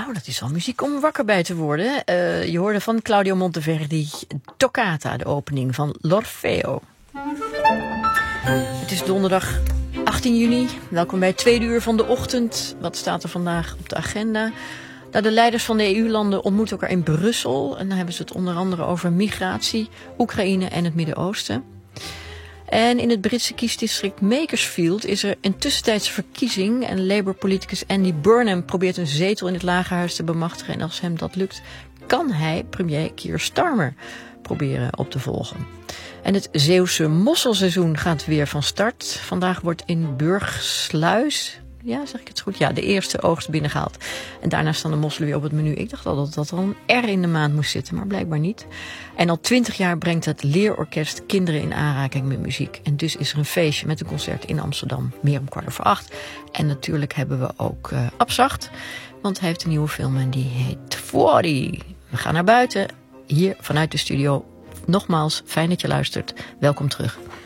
Nou, dat is al muziek om wakker bij te worden. Je hoorde van Claudio Monteverdi Toccata, de opening van L'Orfeo. Het is donderdag 18 juni. Welkom bij het tweede uur van de ochtend. Wat staat er vandaag op de agenda? Nou, de leiders van de EU-landen ontmoeten elkaar in Brussel. En dan hebben ze het onder andere over migratie, Oekraïne en het Midden-Oosten. En in het Britse kiesdistrict Makersfield is er een tussentijdse verkiezing. En Labour-politicus Andy Burnham probeert een zetel in het Lagerhuis te bemachtigen. En als hem dat lukt, kan hij premier Keir Starmer proberen op te volgen. En het Zeeuwse mosselseizoen gaat weer van start. Vandaag wordt in Burgsluis, ja, zeg ik het goed? Ja, de eerste oogst binnengehaald. En daarna staan de mosselen weer op het menu. Ik dacht al dat er een R in de maand moest zitten, maar blijkbaar niet. En al 20 jaar brengt het leerorkest kinderen in aanraking met muziek. En dus is er een feestje met een concert in Amsterdam. Meer om 7:15. En natuurlijk hebben we ook Abzacht. Want hij heeft een nieuwe film en die heet Fuori. We gaan naar buiten. Hier vanuit de studio. Nogmaals, fijn dat je luistert. Welkom terug.